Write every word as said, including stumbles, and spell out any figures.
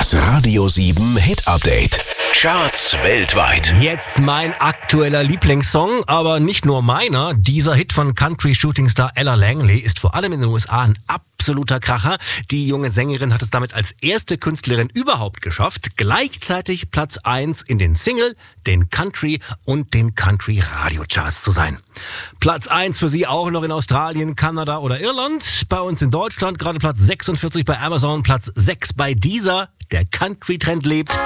Das Radio sieben Hit Update. Charts weltweit. Jetzt mein aktueller Lieblingssong, aber nicht nur meiner. Dieser Hit von Country-Shootingstar Ella Langley ist vor allem in den U S A ein absoluter Kracher. Die junge Sängerin hat es damit als erste Künstlerin überhaupt geschafft, gleichzeitig Platz eins in den Single, den Country und den Country-Radio-Charts zu sein. Platz eins für sie auch noch in Australien, Kanada oder Irland. Bei uns in Deutschland gerade Platz sechsundvierzig bei Amazon, Platz sechs bei Deezer. Der Country-Trend lebt.